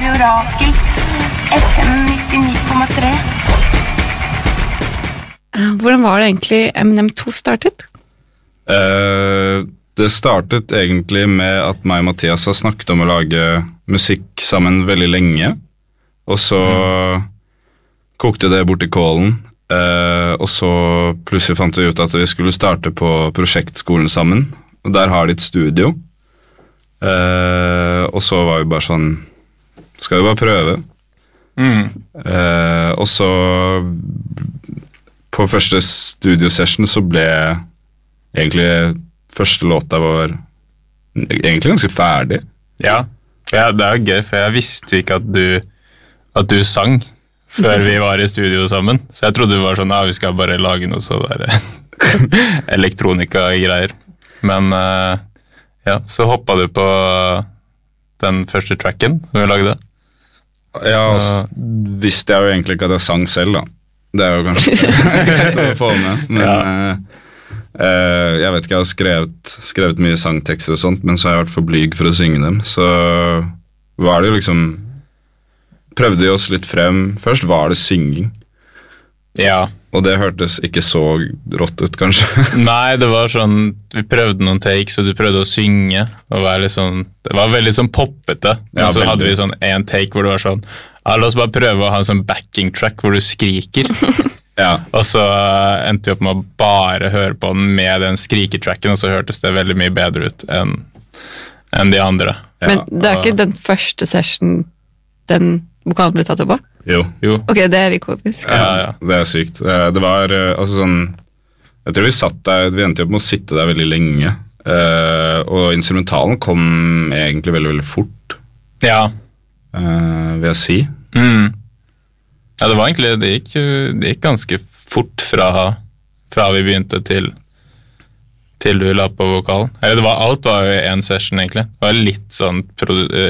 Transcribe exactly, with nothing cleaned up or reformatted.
Radio Rakel, F M nittini komma tre. Hvordan var det egentlig Eminem to startet? Uh, det startet egentlig med at meg og Mathias har snakket om å lage musikk sammen veldig lenge, og så mm. kokte det bort i kålen, uh, og så plutselig fant vi ut at vi skulle starte på prosjektskolen sammen, og der har de et studio, uh, og så var vi bare sånn, skal vi bare prøve? Mm. Uh, og så på første studiosession så ble egentlig første låta vår egentlig ganske ferdig. Ja, ja det er jo gøy, for jeg visste ikke at du, at du sang før vi var i studio sammen. Så jeg trodde det var sånn, ja, vi skal bare lage noe så der elektronika-greier. Men uh, ja, så hoppet du på den første tracken som vi lagde. Ja, og så visste jeg jo egentlig ikke at jeg sang selv da. Det er jo kanskje greit å få med, men ja. uh, uh, jeg vet ikke, jeg har skrevet, skrevet mye sangtekster og sånt, men så har jeg vært for blyg for å synge dem, så var det jo liksom, prøvde vi oss litt frem, først var det synging, ja. Og det hørtes ikke så rått ut kanskje. Nei, det var sånn, vi prøvde noen takes, og du prøvde å synge, og var liksom, det var veldig sånn poppete, ja, og så veldig. Hadde vi sånn en take hvor det var sånn, ja, la oss bare prøve å ha en sånn backing track hvor du skriker. Ja. Og så endte vi opp med å bare høre på den med den skriketracken, og så hørtes det veldig mye bedre ut enn, enn de andre. Ja. Men det er ikke den første session den vokalen ble tatt opp på? Jo. jo. Ok, det er ikonisk. Ja, ja, det er sykt. Det var altså sånn, jeg tror vi satt der, vi endte opp med å sitte der veldig lenge, og instrumentalen kom egentlig veldig, veldig fort. Ja. Uh, vil jeg si. Mm. Ja, det var egentlig, det gikk, det gikk ganske fort fra, fra vi begynte til, til du la på vokalen. Eller det var, alt var jo i en session egentlig. Det var litt sånn,